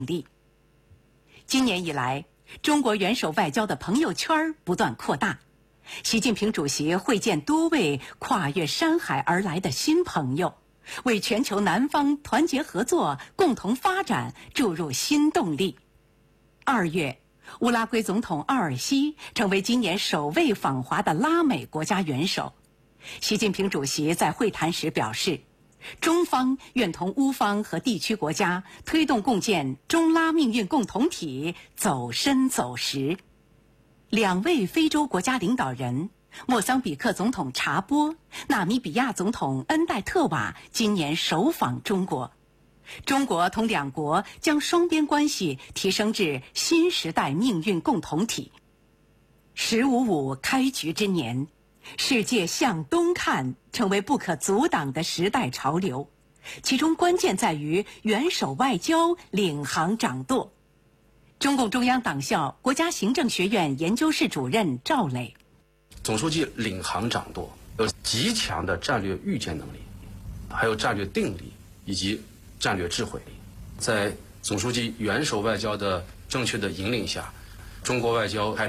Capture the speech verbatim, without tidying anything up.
力。今年以来，中国元首外交的朋友圈不断扩大。习近平主席会见多位跨越山海而来的新朋友，为全球南方团结合作、共同发展注入新动力。二月，乌拉圭总统奥尔西成为今年首位访华的拉美国家元首。习近平主席在会谈时表示，中方愿同乌方和地区国家推动共建中拉命运共同体走深走实。两位非洲国家领导人，莫桑比克总统查波、纳米比亚总统恩戴特瓦今年首访中国。中国同两国将双边关系提升至新时代命运共同体。十五五开局之年，世界向东看成为不可阻挡的时代潮流，其中关键在于元首外交领航掌舵。中共中央党校国家行政学院研究室主任赵磊， 总书记领航掌舵，有极强的战略预见能力，还有战略定力以及战略智慧。在总书记元首外交的正确的引领下，中国外交开